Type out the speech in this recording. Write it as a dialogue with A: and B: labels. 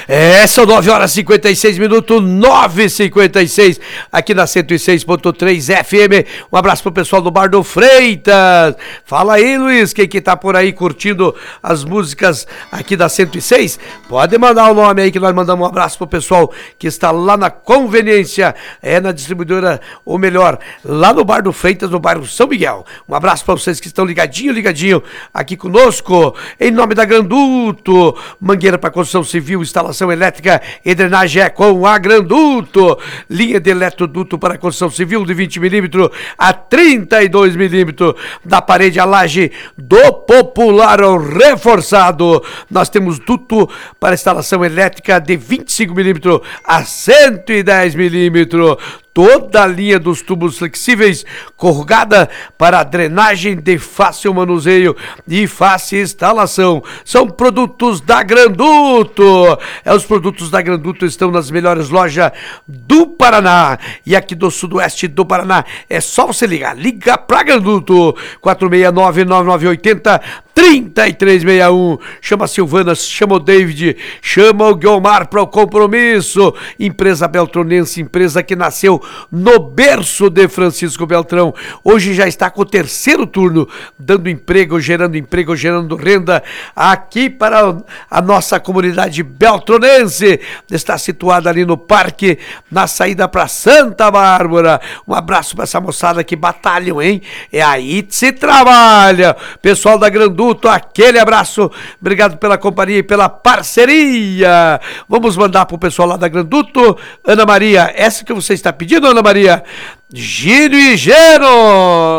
A: São 9h56, 9h56, aqui na 106.3 FM. Um abraço pro pessoal do Bar do Freitas. Fala aí, Luiz, quem que tá por aí curtindo as músicas aqui da 106? Pode mandar o nome aí que nós mandamos um abraço pro pessoal que está lá na Conveniência, na distribuidora, ou melhor, lá no Bar do Freitas, no bairro São Miguel. Um abraço para vocês que estão ligadinho aqui conosco, em nome da Granduto, mangueira para construção civil, instalação elétrica e drenagem é com a Granduto, linha de eletroduto para construção civil de 20 milímetros a 32 milímetros, da parede à laje do popular ao reforçado. Nós temos duto para instalação elétrica de 25 milímetros a 110 milímetros. Toda a linha dos tubos flexíveis, corrugada para drenagem de fácil manuseio e fácil instalação. São produtos da Granduto. Os produtos da Granduto estão nas melhores lojas do Paraná. E aqui do sudoeste do Paraná é só você ligar. Liga pra Granduto. 469-9980-3361. Chama a Silvana, chama o David, chama o Guilmar para o compromisso. Empresa Beltronense, empresa que nasceu no berço de Francisco Beltrão. Hoje já está com o terceiro turno, dando emprego, gerando renda aqui para a nossa comunidade beltronense. Está situada ali no parque, na saída para Santa Bárbara. Um abraço para essa moçada que batalham, hein? É aí que se trabalha. Pessoal da Granduto, aquele abraço. Obrigado pela companhia e pela parceria. Vamos mandar pro pessoal lá da Granduto. Ana Maria, essa que você está pedindo, Ana Maria? Gino e Geno!